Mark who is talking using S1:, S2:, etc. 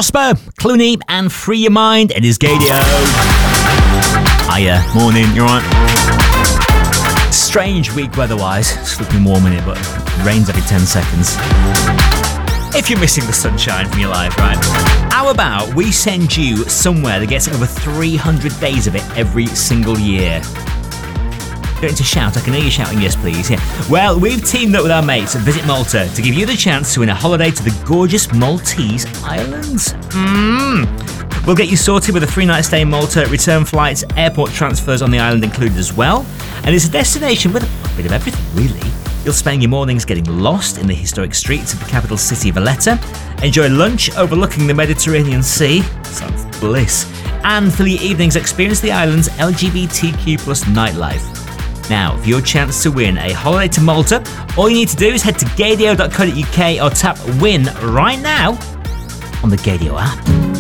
S1: Prosper, Clooney, and Free Your Mind. It is Gaydio. Hiya, morning, you alright? Strange week weather-wise. It's looking warm in it, but it rains every 10 seconds. If you're missing the sunshine from your life, right? How about we send you somewhere that gets over 300 days of it every single year? You don't need to shout, I can hear you shouting yes please. Yeah. Well, we've teamed up with our mates at Visit Malta to give you the chance to win a holiday to the gorgeous Maltese Islands. We'll get you sorted with a 3-night stay in Malta, return flights, airport transfers on the island included as well. And it's a destination with a bit of everything, really. You'll spend your mornings getting lost in the historic streets of the capital city, Valletta. Enjoy lunch overlooking the Mediterranean Sea. Sounds bliss. And for your evenings, experience the island's LGBTQ+ nightlife. Now, for your chance to win a holiday to Malta, all you need to do is head to gaydio.co.uk or tap win right now on the Gaydio app.